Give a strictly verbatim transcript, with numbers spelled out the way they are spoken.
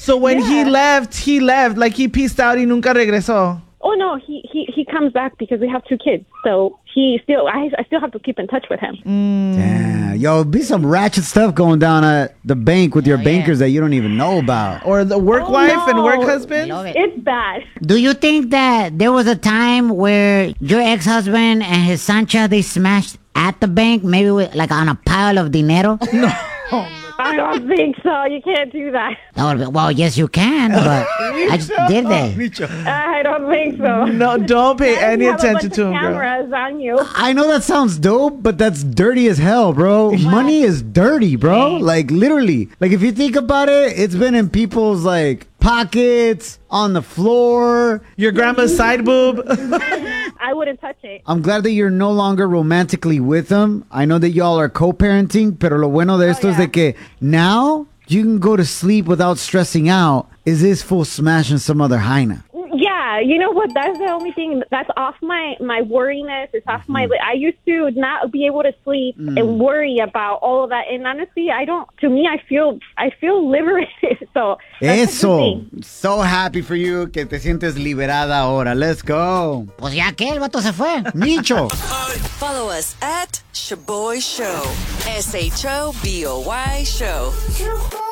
So when yeah. he left, he left. Like he peaced out y nunca regresó. Oh, no, he, he, he comes back because we have two kids. So he still, I, I still have to keep in touch with him. Mm. Damn. Yo, be some ratchet stuff going down at the bank with your Oh, bankers yeah. that you don't even know about. Or the work Oh, wife no. and work husband. Love it. It's bad. Do you think that there was a time where your ex-husband and his Sancha, they smashed at the bank, maybe with, like on a pile of dinero? No. I don't think so. You can't do that. That would've been- well, yes, you can, but I just, did they? I don't think so. No, don't pay Not if any you have a attention bunch to of him, girl. cameras on you. I know that sounds dope, but that's dirty as hell, bro. Money is dirty, bro. Like, literally. Like, if you think about it, it's been in people's, like, pockets, on the floor. Your grandma's side boob. I wouldn't touch it. I'm glad that you're no longer romantically with him. I know that y'all are co-parenting, pero lo bueno de esto es de que now you can go to sleep without stressing out. Is this full smashing some other hyena? Yeah, you know what? That's the only thing that's off my my worriness. It's off my. I used to not be able to sleep and worry about all of that. And honestly, I don't. To me, I feel I feel liberated. So that's a good Eso. thing. So happy for you que te sientes liberada ahora. Let's go. Pues ya que el vato se fue. Micho. Follow us at Shaboy Show. S H O B O Y Show.